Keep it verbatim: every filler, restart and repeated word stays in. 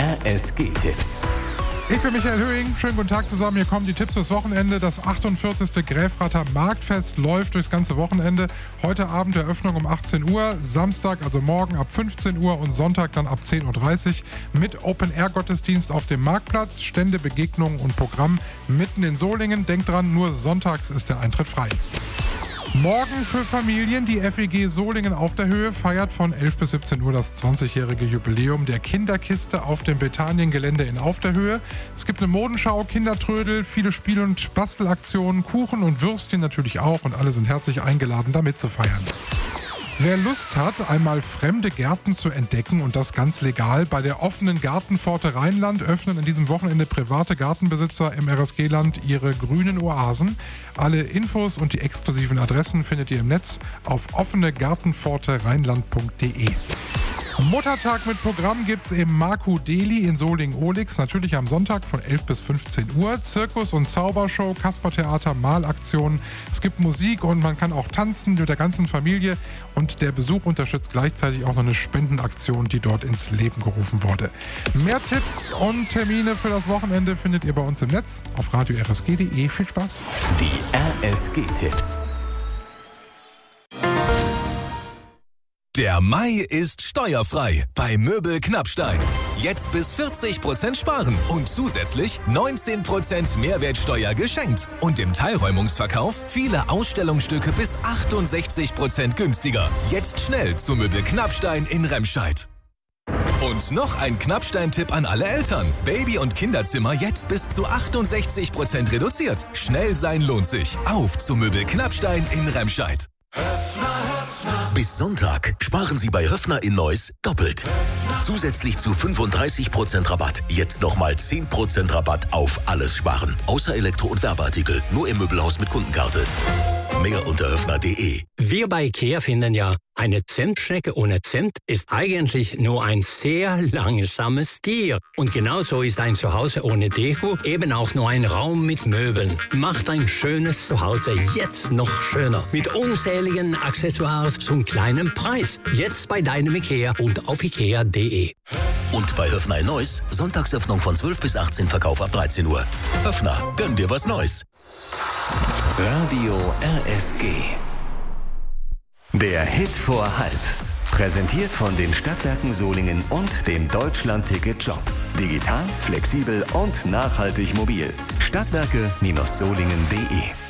R S G-Tipps. Ich bin Michael Höhing, schönen guten Tag zusammen. Hier kommen die Tipps fürs Wochenende. Das achtundvierzigste Gräfrather Marktfest läuft durchs ganze Wochenende. Heute Abend Eröffnung um achtzehn Uhr, Samstag, also morgen ab fünfzehn Uhr und Sonntag dann ab zehn Uhr dreißig mit Open-Air-Gottesdienst auf dem Marktplatz, Stände, Begegnungen und Programm mitten in Solingen. Denkt dran, nur sonntags ist der Eintritt frei. Morgen für Familien. Die F E G Solingen auf der Höhe feiert von elf bis siebzehn Uhr das zwanzigjährige Jubiläum der Kinderkiste auf dem Bethanien-Gelände in Auf der Höhe. Es gibt eine Modenschau, Kindertrödel, viele Spiel- und Bastelaktionen, Kuchen und Würstchen natürlich auch und alle sind herzlich eingeladen, da mitzufeiern. Wer Lust hat, einmal fremde Gärten zu entdecken und das ganz legal, bei der offenen Gartenpforte Rheinland öffnen an diesem Wochenende private Gartenbesitzer im R S G-Land ihre grünen Oasen. Alle Infos und die exklusiven Adressen findet ihr im Netz auf offene gartenpforte rheinland punkt de. Muttertag mit Programm gibt's im Marku Deli in Solingen-Ohlix, natürlich am Sonntag von elf bis fünfzehn Uhr. Zirkus- und Zaubershow, Kaspertheater, Malaktionen. Es gibt Musik und man kann auch tanzen mit der ganzen Familie. Und der Besuch unterstützt gleichzeitig auch noch eine Spendenaktion, die dort ins Leben gerufen wurde. Mehr Tipps und Termine für das Wochenende findet ihr bei uns im Netz auf radio r s g punkt de. Viel Spaß! Die R S G-Tipps. Der Mai ist steuerfrei bei Möbel Knappstein. Jetzt bis vierzig Prozent sparen und zusätzlich neunzehn Prozent Mehrwertsteuer geschenkt. Und im Teilräumungsverkauf viele Ausstellungsstücke bis achtundsechzig Prozent günstiger. Jetzt schnell zu Möbel Knappstein in Remscheid. Und noch ein Knappstein-Tipp an alle Eltern. Baby- und Kinderzimmer jetzt bis zu achtundsechzig Prozent reduziert. Schnell sein lohnt sich. Auf zu Möbel Knappstein in Remscheid. Bis Sonntag sparen Sie bei Höffner in Neuss doppelt. Zusätzlich zu fünfunddreißig Prozent Rabatt. Jetzt nochmal zehn Prozent Rabatt auf alles sparen. Außer Elektro- und Werbeartikel. Nur im Möbelhaus mit Kundenkarte. Mehr unter höffner punkt de. Wir bei IKEA finden ja, eine Zentstrecke ohne Cent ist eigentlich nur ein sehr langsames Tier. Und genauso ist ein Zuhause ohne Deko eben auch nur ein Raum mit Möbeln. Macht ein schönes Zuhause jetzt noch schöner. Mit unzähligen Accessoires zum kleinen Preis. Jetzt bei deinem IKEA und auf ikea punkt de. Und bei Höffner in Neuss, Sonntagsöffnung von zwölf bis achtzehn, Verkauf ab dreizehn Uhr. Höffner, gönn dir was Neues. Radio R S G. Der Hit vor halb. Präsentiert von den Stadtwerken Solingen und dem Deutschland-Ticket-Job. Digital, flexibel und nachhaltig mobil. Stadtwerke Solingen punkt de.